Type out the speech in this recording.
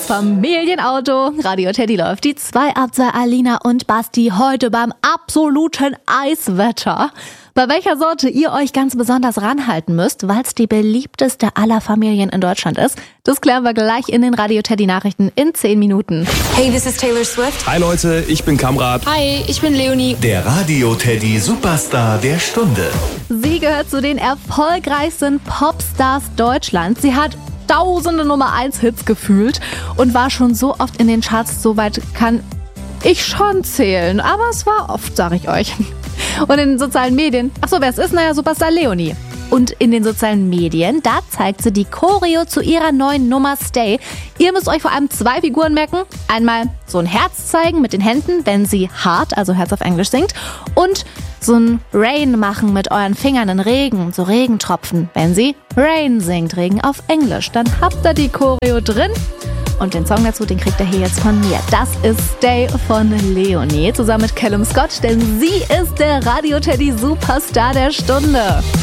Familienauto. Radio Teddy läuft. Die 2 ab 2 Alina und Basti heute beim absoluten Eiswetter. Bei welcher Sorte ihr euch ganz besonders ranhalten müsst, weil es die beliebteste aller Familien in Deutschland ist, das klären wir gleich in den Radio Teddy Nachrichten in 10 Minuten. Hey, this is Taylor Swift. Hi Leute, ich bin Kamrat. Hi, ich bin Leonie. Der Radio Teddy Superstar der Stunde. Sie gehört zu den erfolgreichsten Popstars Deutschlands. Sie hat tausende Nummer 1 Hits gefühlt und war schon so oft in den Charts, soweit kann ich schon zählen, aber es war oft, sag ich euch. Und in den sozialen Medien, wer es ist? Superstar Leonie. Und in den sozialen Medien, da zeigt sie die Choreo zu ihrer neuen Nummer Stay. Ihr müsst euch vor allem 2 Figuren merken. Einmal so ein Herz zeigen mit den Händen, wenn sie Heart, also Herz auf Englisch singt. Und so ein Rain machen mit euren Fingern in Regen, so Regentropfen, wenn sie Rain singt, Regen auf Englisch. Dann habt ihr die Choreo drin. Und den Song dazu, den kriegt ihr hier jetzt von mir. Das ist Stay von Leonie, zusammen mit Callum Scott, denn sie ist der Radio Teddy Superstar der Stunde.